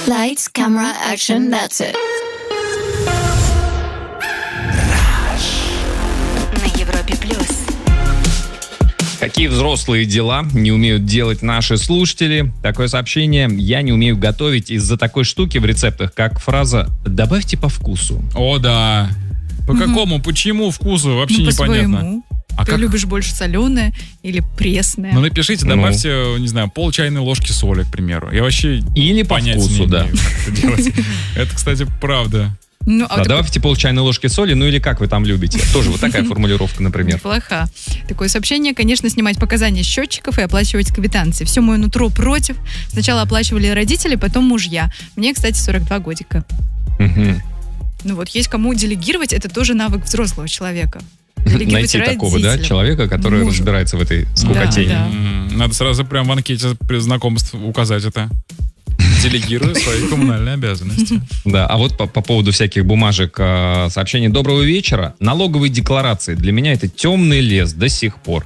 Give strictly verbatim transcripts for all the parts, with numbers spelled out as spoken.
Lights, camera, action, that's it. На Европе плюс. Какие взрослые дела не умеют делать наши слушатели? Такое сообщение: я не умею готовить из-за такой штуки в рецептах, как фраза «добавьте по вкусу». О, да. По какому, почему вкусу, вообще Ну, непонятно. по-своему. А Ты как? любишь больше соленое или пресное? Ну, напишите, добавьте, не знаю, пол чайной ложки соли, к примеру. Я вообще Или по понятия вкусу, не да. имею, как это делать. Это, кстати, правда. Ну, а Да, ты- добавьте пол чайной ложки соли, ну или как вы там любите. Тоже вот такая формулировка, например. Неплохо. Такое сообщение, конечно, снимать показания счетчиков и оплачивать квитанции. Все мое нутро против. Сначала оплачивали родители, потом мужья. Мне, кстати, сорок два годика. Мгм. Ну вот, есть кому делегировать, это тоже навык взрослого человека. Делегировать Найти такого, да, родителям. человека, который Мужу. разбирается в этой скукотени. Да. М, Надо сразу прям в анкете при знакомств указать это. Делегирую свои коммунальные обязанности. Да, а вот по, по поводу всяких бумажек, э, сообщений «Доброго вечера». Налоговые декларации. Для меня это темный лес до сих пор.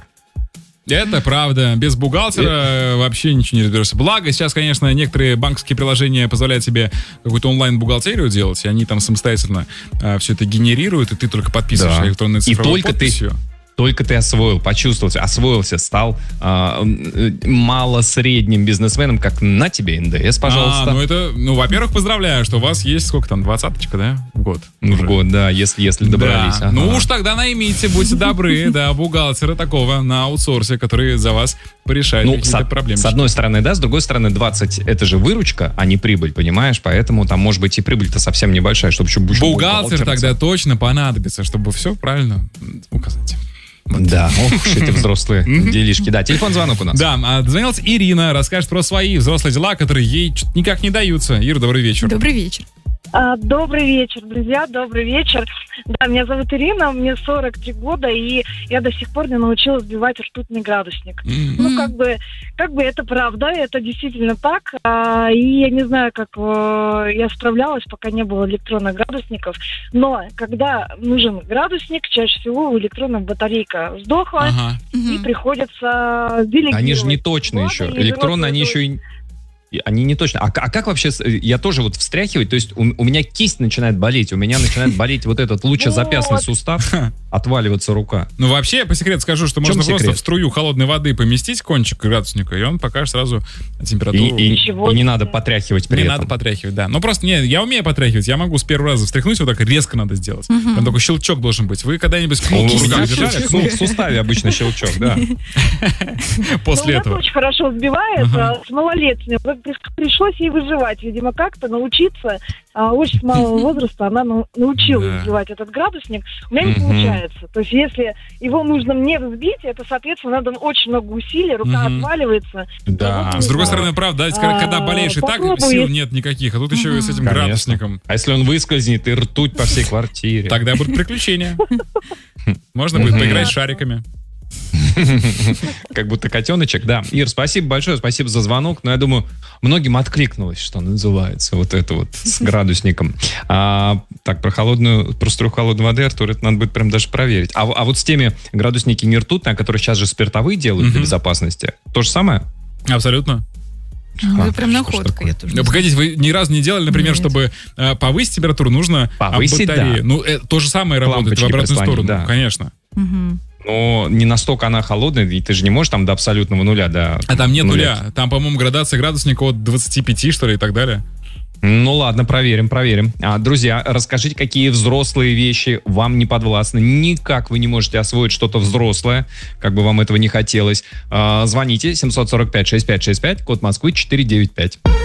Это правда. Без бухгалтера э, вообще ничего не разберешься. Благо, сейчас, конечно, некоторые банковские приложения позволяют себе какую-то онлайн-бухгалтерию делать, и они там самостоятельно э, все это генерируют, и ты только подписываешь Да. электронной И цифровой только ты- подписью. Только ты освоил, почувствовался, освоился, стал а, э, мало-средним бизнесменом, как на тебе эн дэ эс, пожалуйста. А, ну это, ну, во-первых, поздравляю, что у вас есть, сколько там, двадцаточка, да, в год? В уже? год, да, если, если добрались. Да. Ага. Ну уж тогда наймите, будьте добры, да, бухгалтера такого на аутсорсе, который за вас порешает Ну, какие-то с, проблемы. с одной стороны, да, с другой стороны, двадцать это же выручка, а не прибыль, понимаешь? Поэтому там, может быть, и прибыль-то совсем небольшая, чтобы еще больше Бухгалтер тогда точно понадобится, чтобы все правильно указать. Да, ох уж эти взрослые делишки. Да, телефон-звонок у нас. Да, а дозвонилась Ирина, расскажет про свои взрослые дела, которые ей чё-то никак не даются. Ира, добрый вечер. Добрый вечер. А, Добрый вечер, друзья, добрый вечер. Да, меня зовут Ирина, мне сорок три года, и я до сих пор не научилась сбивать ртутный градусник. М. Ну, как бы, как бы это правда, это действительно так. А, и я не знаю, как э, я справлялась, пока не было электронных градусников. Но когда нужен градусник, чаще всего у электронной батарейка сдохла, Ага. и Мгм. приходится делегировать. Они же не точные Ладно, еще. и Электронные, они взрослые еще и... и Они не точно. А, к- а как вообще... с- Я тоже вот встряхивать, то есть у, у меня кисть начинает болеть, у меня начинает болеть вот этот лучезапястный Вот. сустав, отваливаться рука. Ну, вообще, я по секрету скажу, что В чем можно просто секрет? в струю холодной воды поместить кончик градусника, и он покажет сразу И, температуру. и- Ничего и не себе. надо потряхивать при Не этом. надо потряхивать, да. Ну, просто, не, я умею потряхивать, я могу с первого раза встряхнуть, вот так резко надо сделать. Прям такой щелчок должен быть. Вы когда-нибудь У кнопку в меня руках держали? щелчок, ну, в суставе обычно щелчок, да. После Ну, у этого. нас очень хорошо сбивает, а, с малолетней. Вот при- Пришлось ей выживать, видимо, как-то научиться. А, очень с малого возраста она нау- научилась Да. сбивать этот градусник. У меня не Мгм. получается. То есть, если его нужно мне взбить, это, соответственно, надо очень много усилий, рука Мгм. отваливается. Да. Вот, С другой да. стороны, правда, да, когда, когда А, болеешь и так, попробуй. сил нет никаких, а тут еще и с этим Конечно. градусником. А если он выскользнет и ртуть по всей квартире? Тогда будут приключения. Можно будет Мгм. поиграть с шариками. Как будто котеночек, да. Ир, спасибо большое, спасибо за звонок. Но я думаю, многим откликнулось, что называется, вот это вот с градусником. А, так, про холодную, про струю холодной воды, Артур, это надо будет прям даже проверить. А, а вот с теми градусники не ртутные, которые сейчас же спиртовые делают для Мгм. безопасности, то же самое? Абсолютно. Ну, А, это прям что ж находка, такое? я тоже. Ну, не погодите, вы ни разу не делали, например, Нет. чтобы э, повысить температуру, нужно об Повысить, батарею. да. Ну, э, то же самое работает в Лампочки обратную прислонить, сторону, да. конечно. знаю. Мгм. Но не настолько она холодная, и ты же не можешь там до абсолютного нуля, да. А там нет нуля. нуля. Там, по-моему, градация градусника от двадцати пяти, что ли, и так далее. Ну ладно, проверим, проверим. А, друзья, расскажите, какие взрослые вещи вам не подвластны. Никак вы не можете освоить что-то взрослое, как бы вам этого не хотелось. А, звоните семь сорок пять шестьдесят пять шестьдесят пять, код Москвы четыреста девяносто пять.